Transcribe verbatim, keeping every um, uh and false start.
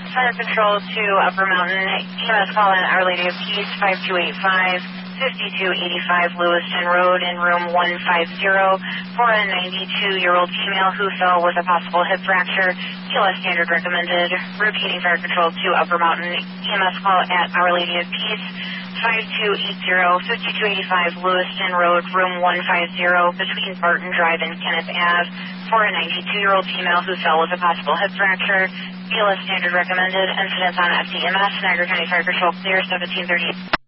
Fire Control to Upper Mountain, E M S call in Our Lady of Peace, five two eight five, five two eight five Lewiston Road in room one fifty for a ninety-two-year-old female who fell with a possible hip fracture. T L S standard recommended. Repeating Fire Control to Upper Mountain, E M S call at Our Lady of Peace, five two eight zero, five two eight five Lewiston Road, room one fifty between Barton Drive and Kenneth Ave for a ninety-two-year-old female who fell with a possible hip fracture. T L S standard recommended. Incidents on F D M S, Niagara County Fire Control clear, seventeen thirty.